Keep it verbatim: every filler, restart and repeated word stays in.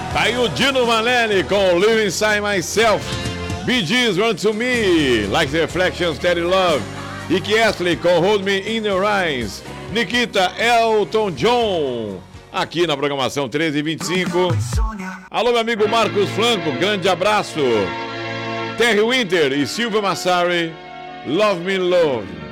Tá aí o Dino Manelli com Live Inside Myself. Bee Gees, Run To Me, Like the Reflection, Steady Love. Rick Astley com Hold Me In Your Eyes. Nikita, Elton John, aqui na programação treze e vinte e cinco. Alô, meu amigo Marcos Franco, grande abraço. Terry Winter e Silvia Massari, Love Me Love.